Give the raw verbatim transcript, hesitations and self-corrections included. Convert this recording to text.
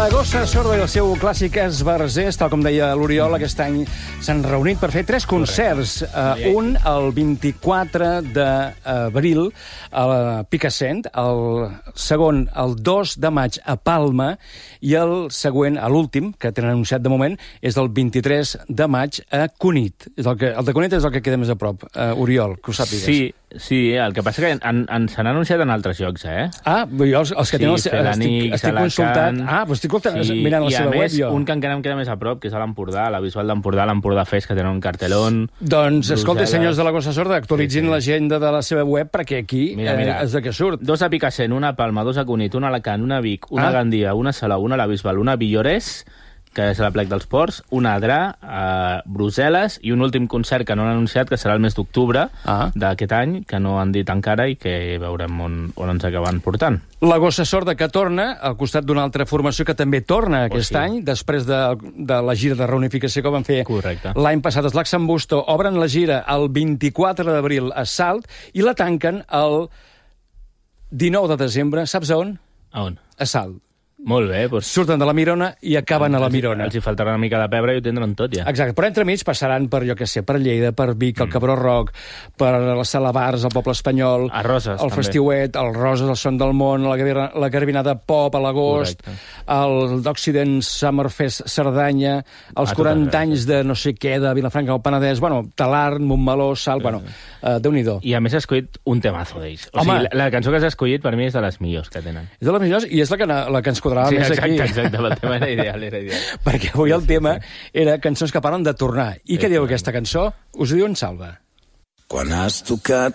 La Gossa Sorda i el seu clàssic Esbarzers, tal com deia l'Oriol, aquest any s'han reunit per fer tres concerts. Uh, un el vint-i-quatre d'abril a la Picassent, el segon el dos de maig a Palma i el següent, a l'últim, que tenen anunciat de moment, és el vint-i-tres de maig a Cunit. És el, que, el de Cunit és el que queda més a prop. Uh, Oriol, que ho sàpigues. Sí, sí, el que passa que en, en, se n'han anunciat en altres llocs, eh? Ah, jo els, els que sí, tenen... Els, Felanix, estic, estic consultant... Ah, però estic sí, mirant la seva web, jo. I a més, un que encara em queda més a prop, que és a l'Empordà, la Bisbal d'Empordà, l'Empordà Fest, que tenen un cartelón... Doncs, escolta, senyors de la Gossa Sorda, actualitzin sí, sí. l'agenda de la seva web, perquè aquí mira, mira, eh, és de què surt. Dos a Picassent, una a Palma, dos a Cunit, una a Alacant, una a Vic, una ah. a Gandia, una a Salou, una a la Bisbal, una a Villores, que és a la Plec dels Ports, una a Adra, a Brussel·les, i un últim concert que no han anunciat, que serà el mes d'octubre ah. d'aquest any, que no han dit encara i que veurem on, on ens acaben portant. La Gossa Sorda que torna al costat d'una altra formació que també torna aquest oh, sí. any, després de, de la gira de reunificació que van fer l'any passat. Els Laxambusto obren la gira el vint-i-quatre d'abril a Salt i la tanquen el dinou de desembre. Saps a on? A on? A Salt. Molt bé, doncs... Surten de la Mirona i acaben a la Mirona. Els hi faltarà una mica de pebre i ho tindran tot, ja. Exacte, però entremig passaran per, jo què sé, per Lleida, per Vic, el Cabró Rock, per la Sala Bars, el Poble Espanyol... A Roses, el també. Festiuet, el Roses, el Son del Món, la, la Carabinada Pop a l'agost, el d'Occident Summerfest Cerdanya, els quaranta anys de no sé què, de Vilafranca del Penedès, bueno, Talarn, Montmeló, Salt, sí. bueno, uh, Déu-n'hi-do. I a més has escollit un temazo d'ells. O sigui, la, la cançó que has escollit per mi és de les millors que tenen. És de les millors i és la que, la que ens quadrava sí, més exacte, aquí. Exacte, el tema era ideal, era ideal. Perquè avui el tema era cançons que parlen de tornar. I què diu aquesta cançó? Us ho diu en Salva. Quan has tocat